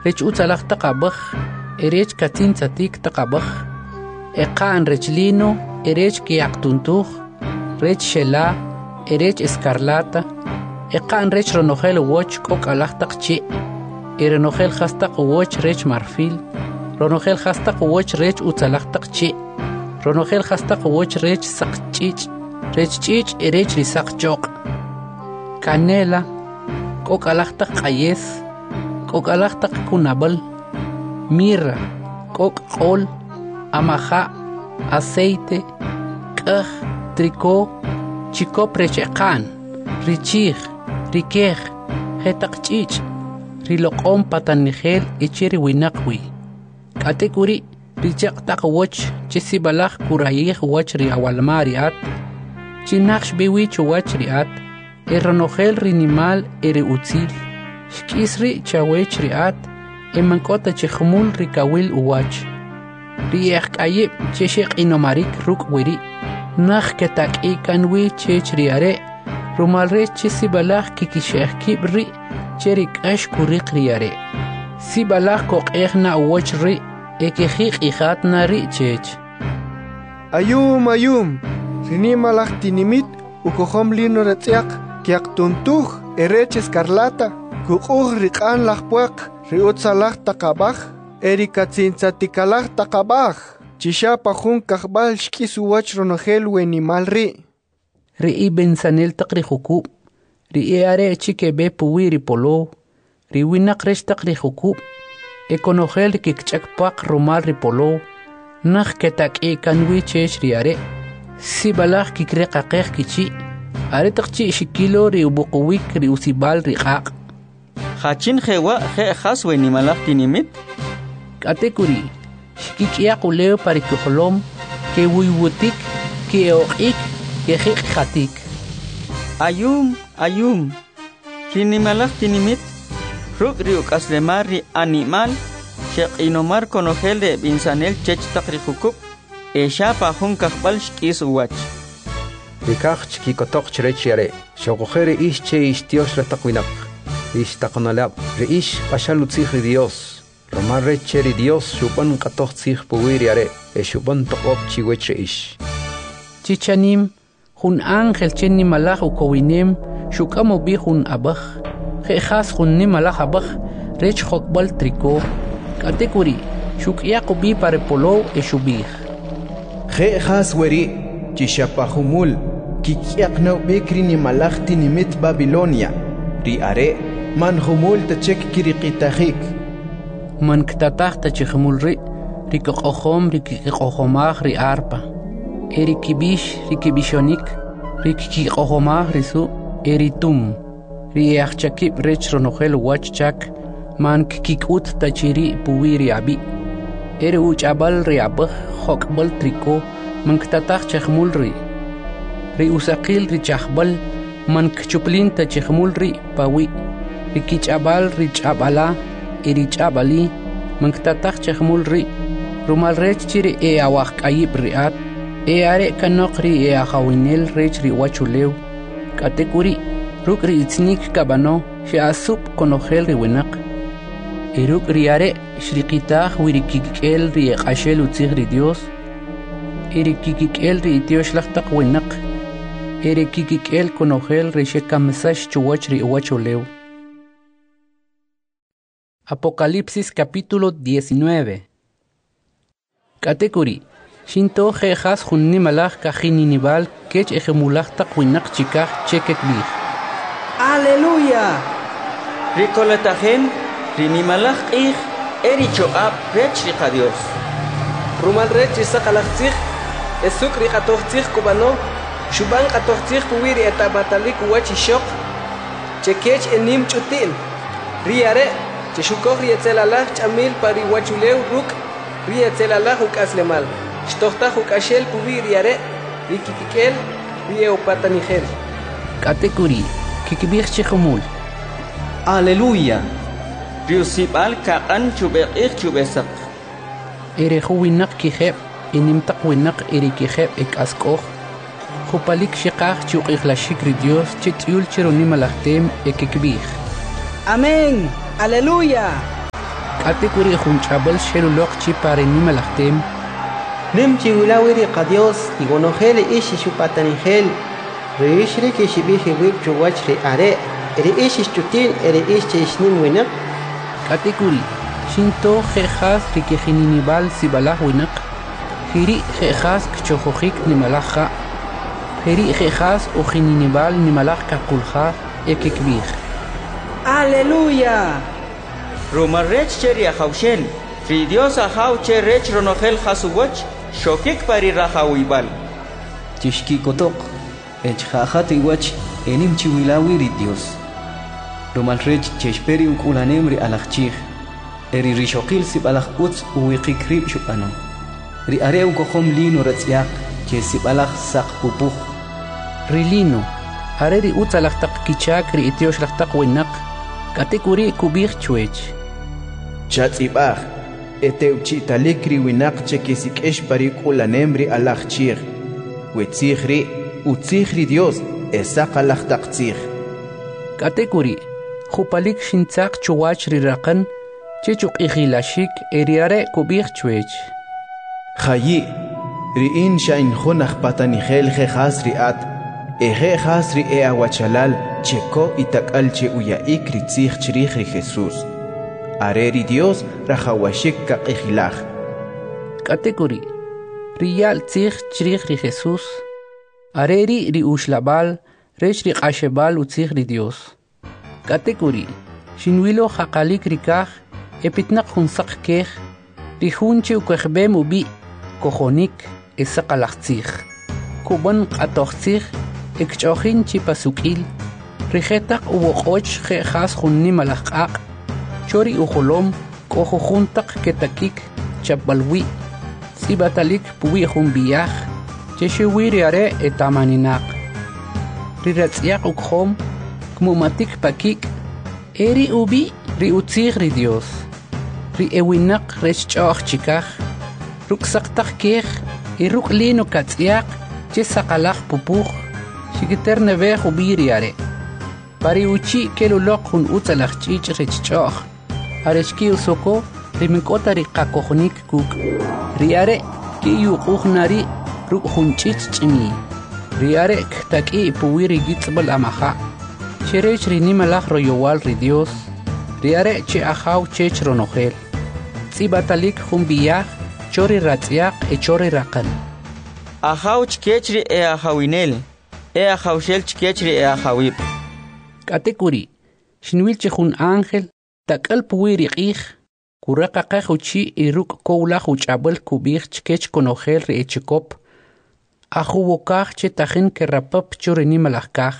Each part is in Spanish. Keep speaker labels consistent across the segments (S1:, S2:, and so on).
S1: rech utzalaq taqabaj, erech katin tzatik taqabaj, eqaan rech lino, erech kiyaqtuntuj, rech shela, erech escarlata, eqaan rech ronojel woch k'ok'alaj taq chi', erenojel jas taq woch rech marfil, ronojel jas taq woch rech utzalaq taq chi', ronojel jas taq woch rech saq ch'ich', rech ch'ich' erech risaq choq', canela, k'ok'alaj taq q'ayes, k'ok'alaj taq kunab'al, mirra, k'ok' q'ol, amaja', aceite, k'aj, tricó, chikop rech eqaan, richij, rikej, jetaq ch'ich', riloq'om patanijel ichiri winaqwi, k'atikuri richaq taq woch chisib'alaj kurayij wach ri awalma ri'at, chinaqx biwi chuwach ri'at, eronojel rinimal eri utzil, xk'is ri' chawech ri'at, emank'ota chijmul rikawil uwach, ri'ej k'ayib' chexiq'inomarik ruk' wiri', naj ketak'i kanwi chech ri'are', rumal re chisib'alaj kikixej kib' ri' cheri k'ax kuriq ri'are', sib'alaj koq'ej na uwach ri' ekejiq ijat na ri' chech.
S2: Ayum, ayum, rinimalaj tinimit ukojom lino retz'yaq kiaqtuntuj erech escarlata, kuq'uj riq'an laj pueq ri'utzalaj taqabaj, erikatzintzatikалaj taqabaj, chixapa jun kajb'al xk'is uwach ronojel wenimal ri'.
S1: Ri'i bensanel taq rijukub', ri'i are' chikebe puwi ripolow, riwinaq rech taq rijukub', ekonojel rikikch'akpaq rumal ripolow, naj ketak'i kanwi chech ri'are', sib'alaj kikreqaqej kichi', are taq chi' xikilo riubuquwik riusib'al riq'aq'.
S3: Jachin jewa je jas wenimalaj tinimit?
S1: K'atikuri, xikik'yaq ulew parikujolom, kewuywutik, keoq'ik, kejiq jatik.
S3: Ayum, ayum, rinimalaj tinimit, ruk' riuk'aslemar ri animal, xeq'inomar konojel de binsanel chech taq rijukub', exapa jun kajb'al xk'is uwach.
S4: Rikaj chikikotoq chirech yare, xoqoje ri ix che ix Dios re taq winaq, ix taqonalab, ri ix q'axal utzij ri Dios, romal re che ri Dios xub'an q'atoj tzij puwi ri are, xub'an toq'ob chiwech ri ix.
S1: Chichanim, jun ángel chen nimalaj ukowinem, xuk'amo bi jun abaj, je'jas jun nimalaj abaj, rech jokb'al tricó, k'atikuri, xuk'yaq ubi parepolow xubij.
S5: Je'jas weri, chixapajumul, kikyaq nawb'ik ri nimalaj tinimit Babilonia, ri are' manjumul tachek kiriqitajik.
S1: Manktataj tachijmul ri' rikoq'ojom rikiq'ojomaj ri arpa, erikibish rikibishonik, rikiq'ojomaj risu' eritum, ri'ejchakib' rech ronojel wach chak, mankikik'ut tachiri' puwi ri abi', eri uch'ab'al ri abaj jok'b'al tricó, manktataj chejmul ri', ri usaqil ri chajb'al, mankchuplin tachejmul ri' pawi', rikich'ab'al ri ch'ab'ala, eri ch'ab'ali, manktataj chejmul ri', rumal rech chiri awaj k'ayib' ri'at, are' kanoq ri ajawinel rech ri wachulew, k'atikuri, ruk' ri itznik kab'ano xe'asub' konojel ri winaq, ruk' ri are' xriqitaj wirikik'el ri q'axel utzij ri Dios, erikik'el ri itioxlaj taq winaq, erikik'el konojel ri xekamsax chuwach ri wachulew. Apocalipsis capítulo 19. K'atikuri, xinto je'jas jun nimalaj kajininibal kech ejemulaj taq winaq chikaj chekekb'ij.
S3: ¡Aleluya! Rikolatajen, rinimalaj q'ij, eri cho'ab rech riqa Dios.
S2: Rumal rech isaqalaj tzij, esuk riqatoj tzij kub'ano, xub'an q'atoj tzij puwi ri etamatalik uwach ixoq, chekech enim ch'utin, ri are' chexukoj ri etzelalaj ch'amil pa ri wachulew ruk' ri etzelalaj uk'aslemal, xtojtaj uk'axel puwi ri are', ri kikik'el, ri eopatanijel.
S1: K'atikuri, kikb'ij chejmul.
S5: ¡Aleluya!
S3: Riusib'al kaq'an chub'eq'ij chub'esaq.
S1: Ereju winaq kijeb', enim taq winaq erikijeb' ek'ask'oj, jupalik xiqaj chuq'ijlaxik ri Dios chit'yul chironimalajtem ekikb'ij.
S6: Amén. Aleluya.
S1: Katekuri junchabel shelulok chi pare nimalachtem.
S2: Nem chiwilawiri qadios igonogel ishi chupatanigel. Reishri que shibihi wib chuwachri are. Eri ishi chutin eri ishi ishnim winak.
S1: Katekuri shinto jejas rikejininibal sibalah winak. Hiri jejas kchojohik nimalaja. Hiri jejas ojininibal nimalaj kakulja ekekbir.
S2: Aleluya.
S3: Roma rech cheri ahaushel. Ri Dios ahau che rech ronogel hasuwach. Shokik pari rahawibal.
S5: Tishki kotok. Echjajati wach enim chiwilawiri Dios. Roma rech chesperi ukulanemri alachchig. Eri rishokil sibalach utz uwiqikrib shupano. Ri are ukohom lino ratzyak che sibalach sak pupuj.
S1: Rilino. Are ri utz alachtak kichak ri itiosh lachtak winak. Katekuri kubir chuech.
S5: Chatzibach. Eteuchitalikri winak che kisikesh pari ukulanemri alachchig. Wetzigri utzigri Dios esak alachtaktzig.
S1: Katekuri. Jupalik shintzak chuwach riraqan. Chechuk ikhilashik eriare kubir chuech.
S5: Khayi riin shain khunakh patanigel jejas riat ejejas ri awachalal cheko itakal che uyaik ritzig chrij ri Jesús areri Dios rajawashik ka ikhilaj.
S1: Katekuri riyal tzig chrij ri Jesús areri ri ushlabal rech ri qashebal utzig ri Dios. Katekuri shinwilo haqalik rikaj epitnaq hunsak kej rihunchi ukejbem ubi kojonik esaqalachtzig kuban qatochtzig ekchojin chipasukil rijetaq uwoqoch jejas junni malaqaq chori ujolom kojojuntaq ketakik chapbalwi sibatalik puwi junbiyaj cheshiwiri are etamaninaq riratziyaq ukhom kmumatik pakik eri ubi ri utzig ri Dios ri ewinak rech ch'och chikaj ruksaqtaq kej iruk lino katz'yaq che saqalaj pupuj xikiter nebej ubiri are pari uchi keluloq jun utzalaj ch'ich' rech ch'och arechki usoko ri mink'ota ri qakojnik kuk ri are kiyuquj nari ruk jun ch'ich' ch'imi ri are ktak'i puwi ri gitz'b'al amaja cherech ri nimalaj royowal ri Dios ri are che ajaw chech ronogel tzibatalik jumbiyaj chori ratz'yaq chori raqan.
S3: Ajaw chkechri ajawinel. Ajawshel chkechri ajawib.
S1: Katekuri shinwil chejun ángel tak'al puwi riq'ij kuraqaqaj uchi iruk kowlaj uch'ab'al kubij chkech konogel ri echikop ajuwokaj che tajin kerapap chori nimalaj kaj.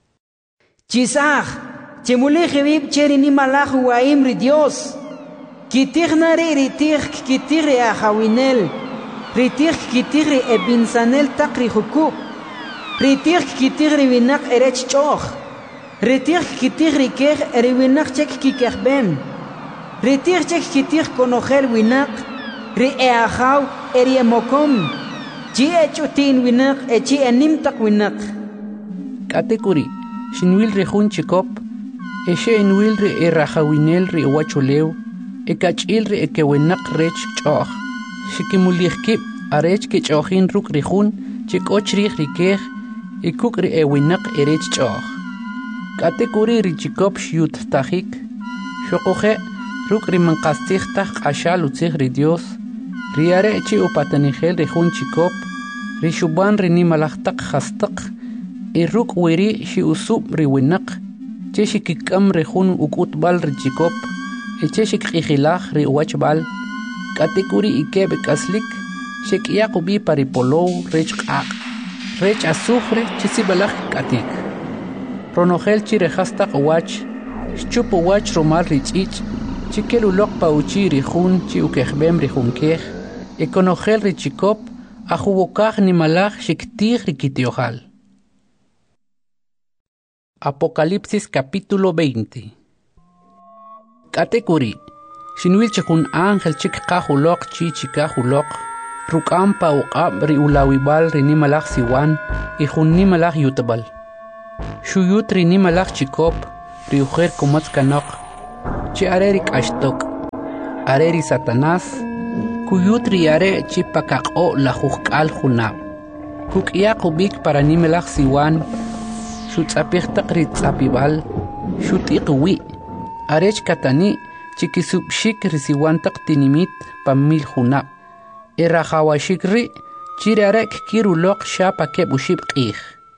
S6: Chisaj chemulej bib cheri nimalaj waim ri Dios. Kitij nari ritij kitij ri ajawinel. Ritij kitij ri ebinsanel taq ri jukub. Ritij kitij ri winak erech ch'oj. Ritij kitij ri kej ri winak chek kikejbem. Ritij chek kitij konogel winak. Ri ajaw eri emokom. Chi echutin winak chi enim taq winak.
S1: Katekuri shinwil ri jun chikop eshe inwil ri erajawinel ri wachulew ekach'il ri ekewenaq rech ch'oj xikimulijkib arech kech'ojin ruk ri jun chik'och rij ri kej ikuk ri ewinaq erech ch'oj. Katekuri ri chikop xyuttajik xoqoje ruk ri manqastzij taj q'axal utzij ri Dios ri are chi upatanigel ri jun chikop ri xuban ri nimalaj taq jastaq iruk wiri xi usub ri winaq che xikik'am ri jun uk'utb'al ri chikop che xikq'ijilaj ri wachb'al katekuri ikeb k'aslik xek'yaq ubi paripolow rech q'aq rech azufre chi sibalaj k'atik ronogel chi rejastaq wach xchup wach romal ri ch'ich' chi keluloq pa uchi ri jun chi ukejbem ri jun kej ekonogel ri chikop ajuwokaj nimalaj xiktij ri kitiojal. Apocalipsis capítulo 20. Katekuri shinwil chikun ángel chik qajuloq chi chikajuloq ruk'am pa uq'ab ri ulawibal ri nimalaj siwan y jun nimalaj yutbal xuyut ri nimalaj chikop ri ujer komatz kanoq chi are ri k'axtok areri Satanás kuyutri are chipakaqo la jujqal junab kukia kubik para nimelach siwan shutzapirtaq ritzapibal shutiqwi arech katani chikisubshik risiwantaq tinimit pamil junab erajawashikri chirarek kiruloq shapa kebushib qih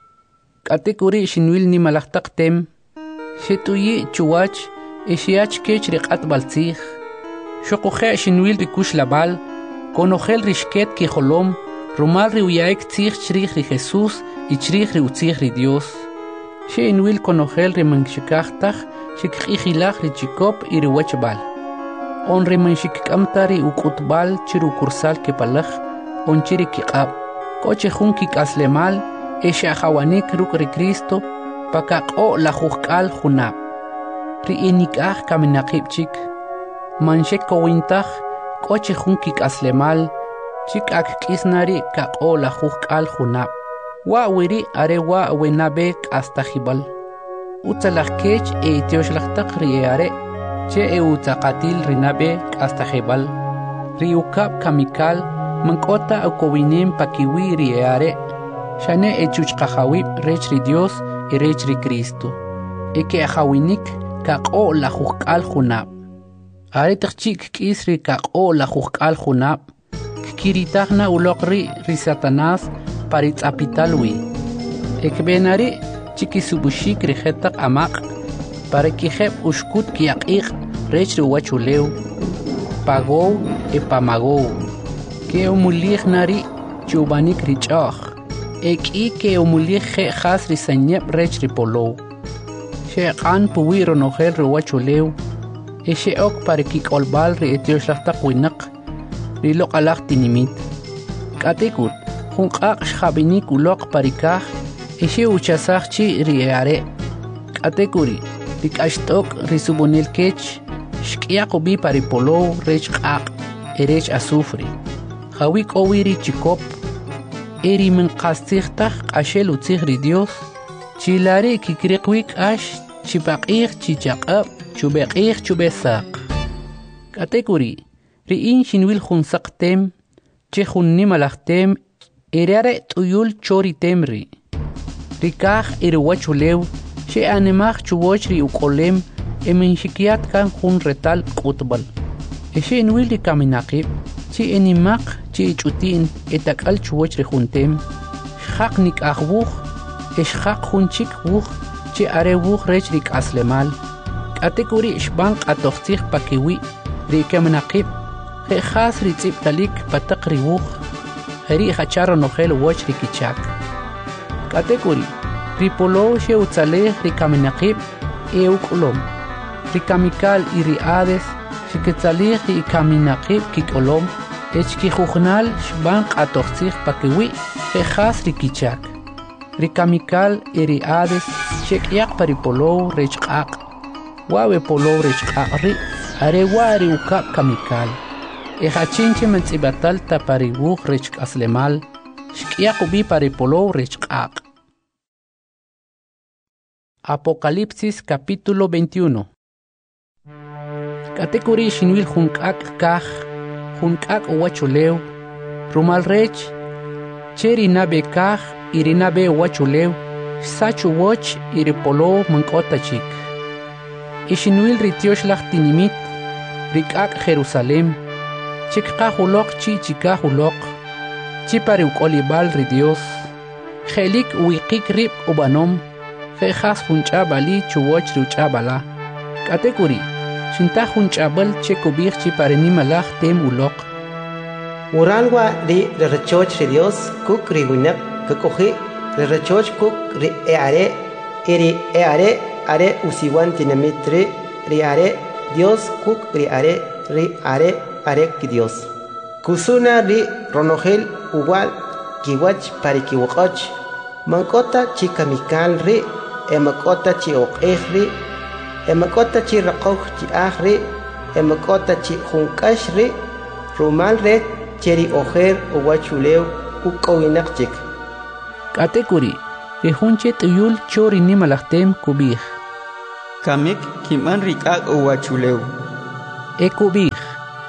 S1: katikuri shinwil nimalaqtaq tem shituyi chuwach ishiach kech riqat baltzih shoqoje shinwil rikush labal konojel rishket ki jolom rumal riuyaik tzih chrih ri Jesús y chrih riutzih ri Dios shinwil konojel rimanshikajtaj shikijilaj ri chikop y riwachbal on rimanshikkamtari ukutbal chiru kursal kepalaj on chiri kiqab koche jun kikaslemal eshajawanik ruk ri Cristo pakaqo la jujqal junab ri inikaj kaminaqibchik manshek kowintaj koche jun kikaslemal chikak kisnari kaqo la jujqal junab wa wiri are wa wenabe qastajibal utzalaj kech tioshlashtaq ri are che utaqatil rinabe qastajibal ri ukab kamikal mankota akowinim pakiwi ri are shane chuchqajawib rech ri Dios y rech ri Cristo eke ajawinik kaqo la jujqal junab are tachik kisri kaqo la jujqal junab kiritagna uloqri ri Satanás paritzapitalwi ekbenari chikisubushik ri jetaq amaq para kijeb ushkut kiaqiq rech ri wachulew pagow e pamagow ke umulij nari chubanik ri ch'aj eki ke umulij je khas ri sanyeb rech ri polow sheqan puwi ronojel ri wachulew e sheok para kikolbal ri etioshlashtaq winaq ri loqalaj tinimit katikut junqaq xabinik uloq parikaj e she uchasaj chi ri are katikuri ri k'axt'ok ri subonil kech xk'yaqobi pari polow rech q'aq e rech azufre jawi k'owi ri chikop eri minqastzijtaj q'axel utzij ri Dios chilari kikriqwi k'ax chipaq'ij chichaq'ab chubeq'ij chubesaq katikuri ri in shinwil junsaq tem che jun nimalaj tem erare t'uyul chori temri ri kaj eri wachulew she animaj chuwoch ri uqolem eminxikiat kan jun retal q'utbal she inwil ri kaminaqib chi inimaq chi ch'utin etak'al chuwoch ri juntem xaq nik'aj wuj exjaq jun chik wuj chi are wuj rech ri k'aslemal k'atikuri xban q'atojtzij pakiwi ri kaminaqib jejas ri tz'ibtalik pataq ri wuj jeri jachar nojel woch ri kichak k'atikuri ri polow xe utzalej ri kaminaqib e uk'olom ri kamikal y ri Hades xikitzalij ri kaminaqib kik'olom echkijujnal xban q'atojtzij pakiwi jejas ri kichak ri kamikal y ri Hades xek'yaq pa ri polow rech q'aq wawe polow rech q'aq ri are wa ri ukab kamikal e jachinche mentz'ibatal ta pa ri wuj rech k'aslemal xk'yaq ubi pa ri polow rech q'aq. Apocalipsis capítulo 21. Katikuri shinwil junk'ak kaj junk'ak wachulew rumal rech che rinabe kaj y rinabe wachulew sachu woch y ri polow mank'ota chik ishinwil ri tioxlaj tinimit ri k'ak Jerusalem chikqaj uloq chi chikaj uloq chi pa ri uk'olibal ri Dios jelik uwiqik rib ubanom jejas junch'abali chuwoch ri uch'abala k'atikuri xintaj junch'abal che kubij chi pa ri nimalaj tem uloq
S2: Uralwa ri rechoch ri Dios kuk ri winaq kakoji ri rechoch kuk ri eare are usiwan tinamit ri are Dios kuk ri are ki Dios kusuna ri ronojel uwal kiwach pari kiwaqach mankota chi kamikal ri emakota chi oqej ri emakota chi raqoj chi aj ri emakota chi junkash ri rumal re cheri ojer uwachulew uk'owinaq chik
S1: k'atikuri ri junche t'uyul chori nimalajtem kubij
S3: kamik kiman ri k'ak uwachulew
S1: e kubij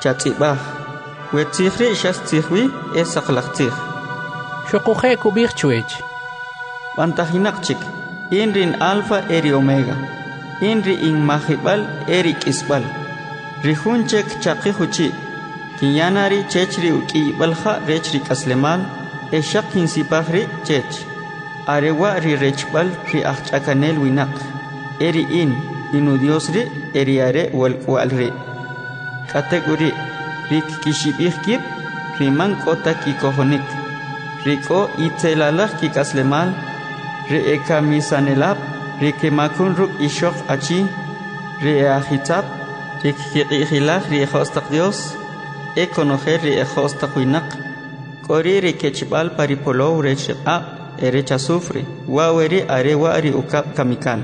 S3: chatzibah wetzihri shastzihwi esaqlaqtzih
S1: Xoquje kubih chuech.
S3: Bantajinaqchik inrin alfa eri omega inri in mahibal eri kisbal rihunchek chaqihuchi kinyanari chechri uki balha rechri kaslemal eshakin sipahri chech arewa ri rechbal ri achchakanel winak eri inu diosri eri are walri kategori rik kishibihkib riman kota kikohonik riko itzelalaj kikaslemal ri ekamisanelab ri kemakun ruk ishok achi ri ahitab ri kiqihilaj ri ejostaq dios ekonojer ri ejostaq winak kori ri kechbal paripolow rechiqa erecha sufri waweri arewa ri ukab kamikal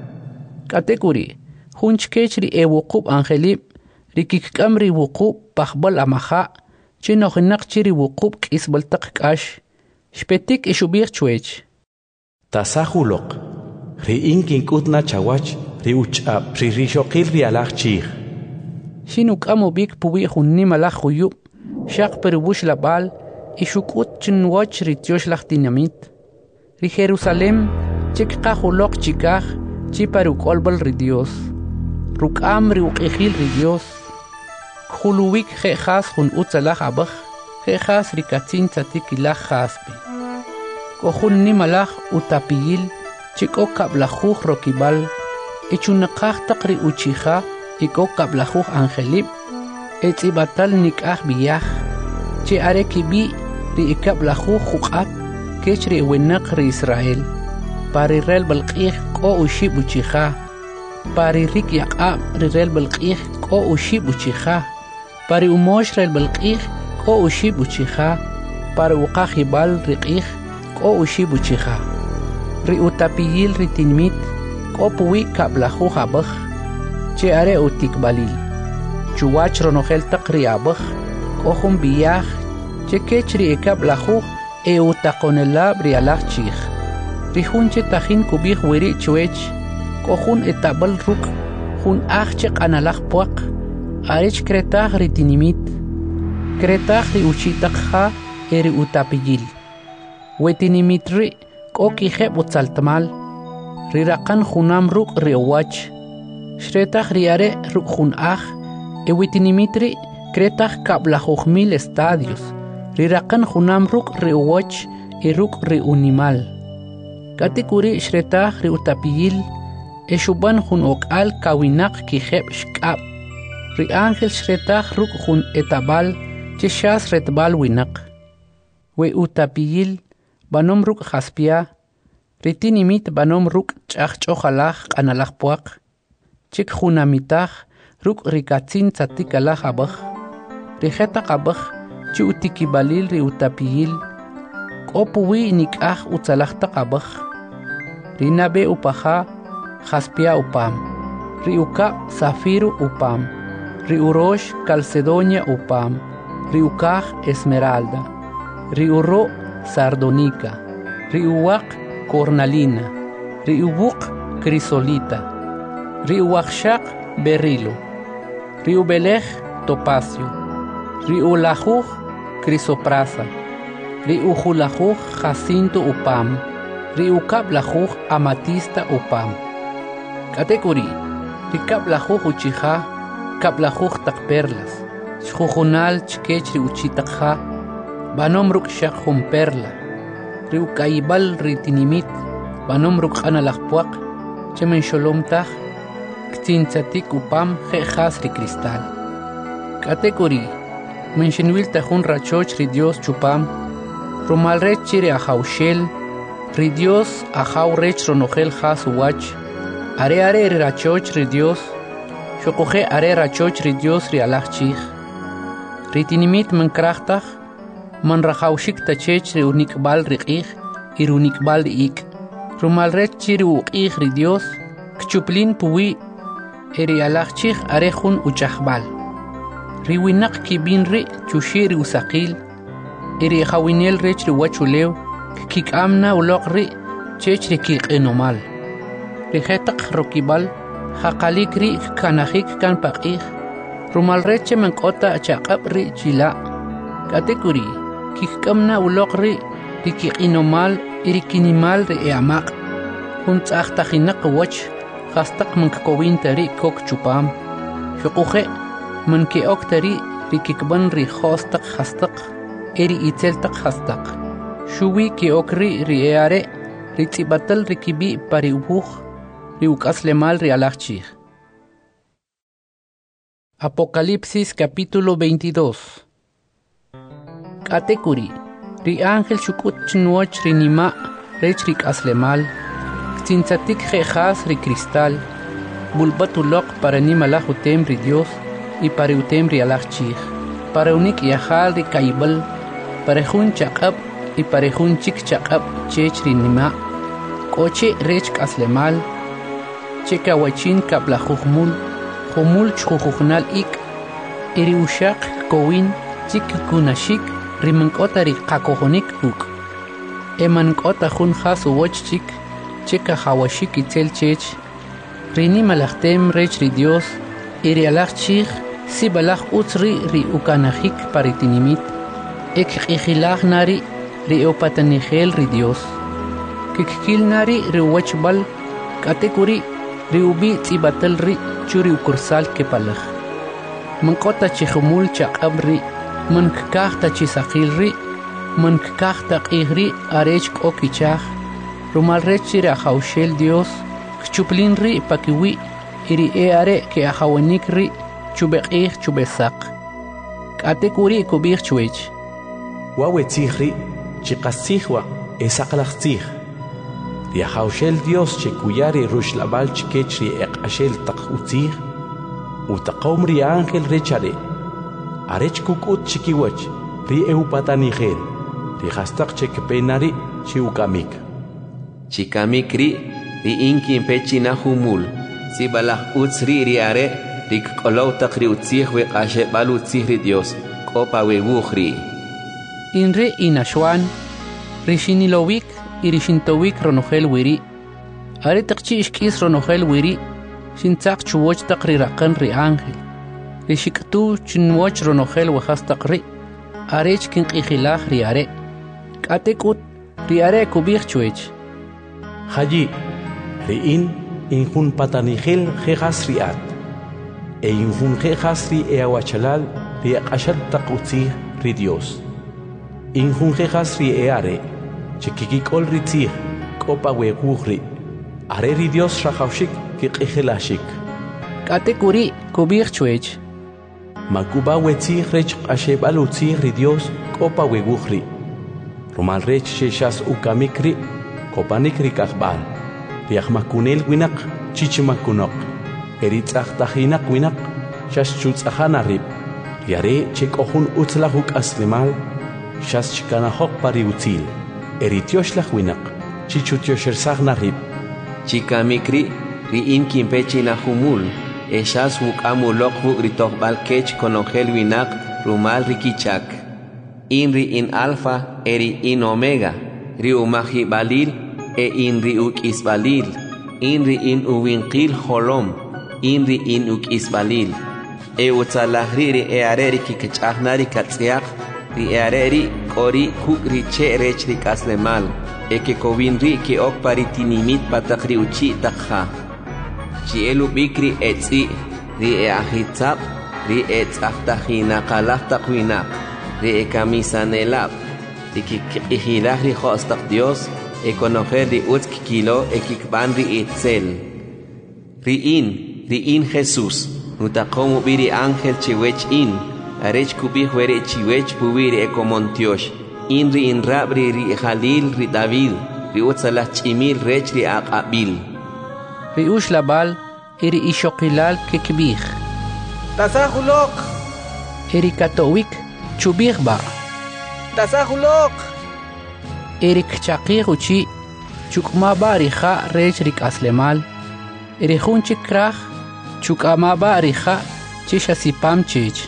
S1: Kategori hunchkech ri ewuqub angelib ri kikam ri wuqub pahbal amaha chinohinak chiri wuqub kisbaltaq kash Shpetik ishubir chuech.
S7: Tasahulok. Ri inkin kutna chawach. Ri uchab. Ri rishokil ri alach chih.
S1: Shinuk amubik puwi hunni malach huyub. Shak peribush labal. Ishukut chinwach ri tiosh lach dinamit. Ri Jerusalem. Chik kahulok chikach. Chiparuk olbal ri Dios. Rukam ri ukihil ri Dios. Khuluwik khehas hun utzalach abach. Jejas rikatzin tzatik ilach jaspe. Kohun ni malach utapiyil, chiko kablajuj rokibal, echunakaj takri uchija, iko kablajuj angelib, etzibatal nikaj biyaj, che arekibi ri ikablajuj jukat, kech ri wenak ri Israel, pari rel balqij ko ushib uchija, pari rik yaqab ri rel balqij ko ushib uchija, pari umosh rel balqij ko ushib uchija, para uqajibal riqij ko ushib uchija. Ri utapiyil ri tinmit ko puwi kablahu habaj, che are utikbalil. Chuwach ronogel taqri abaj, ko hum biyaj, che kech ri ekablahu e utakonelab ri alaj chij. Ri hunche tajin kubij wiri chuech, ko hun etabal ruk, hun ajchek analaj puak, arech kretaj ri tinimit, Kretaj ri uchitakha eri utapiyil. Wetinimitri koki heb utzaltamal. Rirakan junam ruk ri owach. Shretaj riare ruk junaj. Wetinimitri kretaj kablajuhmil estadios. Rirakan junam ruk ri owach ruk ri unimal. Katikuri shretaj ri utapiyil. Eshuban jun okal kawinak ki heb shkab. Ri ángel shretaj ruk jun etabal. Chishas retbal winak. We utapiyil banom ruk jaspia. Ritinimit banom ruk chach chojalach analach puak. Chik junamitach ruk rikatzin tzatik alach abach. Rijeta abach chi utikibalil ri utapiyil. Kopuwi nikach utzalach abach. Rinabe upaha jaspia upam. Ri uka zafiru upam. Ri urosh calcedonia upam. Riukaj esmeralda, riuro sardonica, riuwak cornalina, riubuk crisolita, riuwakshak berilo, riubelej topacio, riulajuj crisoprasa, riujulajuj jacinto upam, riukablajuj amatista upam. Kategori, rikablajuj uchija, kablajuj takperlas. Shujunal chkech ri uchitakha, banom ruk shakhum perla, ri ukaibal ri tinimit, banom ruk analakpuak, chemen sholomtach, ktinzatik upam jejas ri cristal. Kategori, menshinwil tajun rachoch ri Dios chupam, romalrech chiri ajaushel, ri Dios ajaurech ronogel jas uwach, are ri rachoch ri Dios, shokoje are rachoch ri Dios ri alachchij. Ritinimit mankrachtaj, man rajaushik tachech ri unikbal riqij, ir unikbal ik. Rumalrech chiri uqij ri Dios, kchuplin puwi, eri alachchij arejun uchajbal. Ri winak kibin ri chushi ri usaqil, eri jawinel rech ri wachulew, kikamna uloq ri chech ri kiqenomal. Ri jetaq rokibal, jaqalik ri kanajik kan paqij, Rumal reche mankota chaqab ri chila. Katekuri, kikkamna ulok ri rikiqinomal irikinimal ri eamaq. Kunt achtajinak wach, hastak mankakowinta ri kok chupam. Shukuhe, mankeokta ri rikikban ri hostak hastak, eri iteltak hastak. Shuwi keokri ri eare, ri tibatal rikibi pari ubuj, ri ukaslemal ri alachchir. Apocalipsis capítulo 22. Katekuri, ri ángel shukut chnuoch ri nima, rech rik aslemal, ktinzatik jejas ri cristal, bulbatulok para nima lajutem ri Dios, y para utem ri alachchir, para unik yahal ri kaibal, para jun chakab, y para jun chik chakab chech ri nima, koche rech aslemal, cheka wachin kablajujmul, Humul chujujnal ik, eri ushak kowin, chik kunashik, rimankota ri kakohonik uk. Emankota jun hasu woch chik, cheka hawashik itzel chech, rini malachtem rech ri Dios, eri alach chich, si balach utzri ri ukanahik paritinimit, ek ikhilach nari ri opatanigel ri Dios. Kikil nari ri wachbal, katekuri, ri ubi tzibatel ri, churi ukursal ke palaj. Mankota chihumul chaqabri, mankakta chisakilri, mankakta qihri arech kokichaj, rumal rechiri ajaushel Dios, kchuplinri pakiwi, iri eare ke ajawanikri, chubeqih chubesak. Katekuri kubih chuech.
S7: Wawe tzihri, chikasihwa, esaklachtzih. Riajaushel Dios chekuyari rushlabal chikechri eqashel takutzih, utaqom ri ángel rechare, arech kukut chikiwach, ri eupatanigel, ri hastak chekpenari chiukamik.
S8: Chikamik ri inkin pechina humul, si balach utzri ri are, ri kolautak ri utzih we qashe bal utzih ri Dios, kopa we bukhri.
S1: Inre inashwan, rishinilowik, irishintowik ronogel wiri. Are takchi ishkis ronogel wiri. Shintzak chuwoch takri rakan ri ángel. Rishiktu chinwoch ronogel wahas takri. Arech kin qihilach ri are. Katekut ri are kubich chuech.
S7: Haji, ri injun patanigel jejas riat. E injun jejas ri eawachalal ri aqashal takutzi ri Dios. Injun jejas ri eare. Chikikikol ritzih, kopa wekuhri, areri Dios rajaushik kiqihilashik.
S1: Katekuri kubich chuech.
S7: Makuba wetzih rech ashebal utzih ri Dios, kopa wekuhri. Romal rech sheshas ukamikri, kopanikri kakbal. Riachmakunel winak, chichimakunok. Eritzach tahinak winak, shas chutzahana Riare chekohun utzlahuk aslimal, shas chikanahok pari utzil. Eritiosh winak, chichutiosh narib.
S8: Chikamikri, ri inkin pechina humul, eshas wukamulok wugritok balkech konogel winak, rumal rikichak. Inri in alfa, eri in omega, ri umahi balil, inri uk isbalil, inri in uwinkil holom, inri in uk isbalil. Utzalahri ri eareri kikachnari katziak, ri eareri kori hukri che rechri kaslemal, eke kovin ri ke ok paritinimit patakri uchi takha. Chielu bikri etzi, ri eahitzap, ri etzaftahina kalahtakwinak, ri ekamisanelap, ri kikihilach ri hostak Dios, ekonojer ri utzkikilo ekikban ri itzel. Ri in Jesus, nutakomu biri ángel chiwech in, arech kubi huere chiwech bubiri ekomontiosh, inri in rabri ri Jalil ri David, ri utzalah chimil rech ri aqabil.
S1: Ri ushlabal, iri ishokilal kekbih.
S2: Tasahulok.
S1: Iri katowik, chubih ba.
S2: Tasahulok.
S1: Iri kchakir uchi, chukmaba riha rech rik aslemal. Iri hunchik krach, chukamaba riha, chishasipam chich.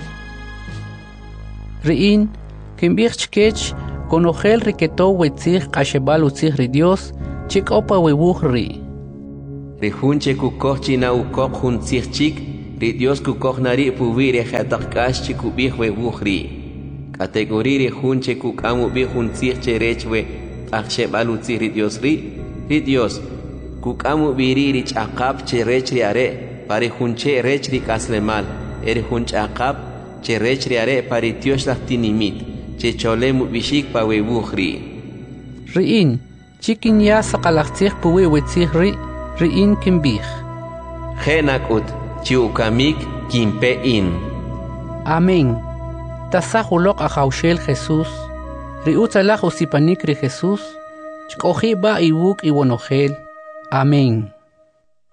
S1: Riin, kimbich chkech, konogel riketo wetzich kashebal utzich ri Dios, chik opa webuch ri.
S8: Rihunche kukochina ukok hun tzich chik, ri Dios kukohnari puwire khatakash chikubihwe wuhri kategoriri hunche kukamu bihun tsirche rechwe akshe balu tsiri Dios ri Dios kukamu biriri chaqap che rechri are pari hunche rechri kaslemal eri hunch aqap che rechri are pari Dios laftinimit che cholemu bishik pawe wuhri
S1: riin chikin ya saqalaqtsikh puwi witsik riin kimbih
S8: Genakut chiukamik kimpein.
S1: Amén. Tasahulok ajaushel Jesús. Riutalaj usipanik ri Jesús. Chkoji ba iwuk iwonojel. Amén.